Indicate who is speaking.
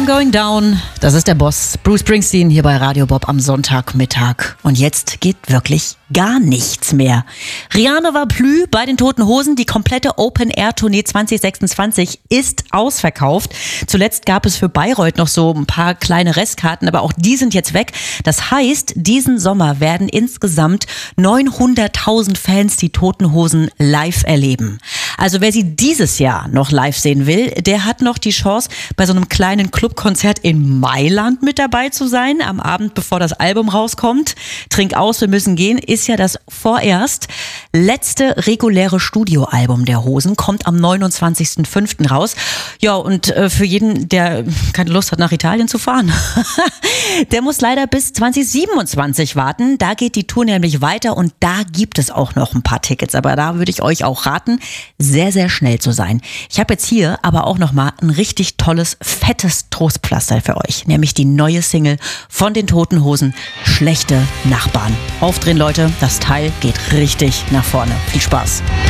Speaker 1: I'm going down. Das ist der Boss Bruce Springsteen hier bei Radio Bob am Sonntagmittag. Und jetzt geht wirklich gar nichts mehr. Rien ne va plus bei den Toten Hosen. Die komplette Open-Air-Tournee 2026 ist ausverkauft. Zuletzt gab es für Bayreuth noch so ein paar kleine Restkarten, aber auch die sind jetzt weg. Das heißt, diesen Sommer werden insgesamt 900.000 Fans die Toten Hosen live erleben. Also wer sie dieses Jahr noch live sehen will, der hat noch die Chance, bei so einem kleinen Clubkonzert in Mailand mit dabei zu sein, am Abend, bevor das Album rauskommt. Trink aus, wir müssen gehen, ist ja das vorerst letzte reguläre Studioalbum der Hosen, kommt am 29.05. raus. Ja, und für jeden, der keine Lust hat, nach Italien zu fahren, der muss leider bis 2027 warten. Da geht die Tour nämlich weiter und da gibt es auch noch ein paar Tickets. Aber da würde ich euch auch raten, sehr, sehr schnell zu sein. Ich habe jetzt hier aber auch nochmal ein richtig tolles, fettes Trostpflaster für euch. Nämlich die neue Single von den Toten Hosen, Schlechte Nachbarn. Aufdrehen, Leute, das Teil geht richtig nach vorne. Viel Spaß.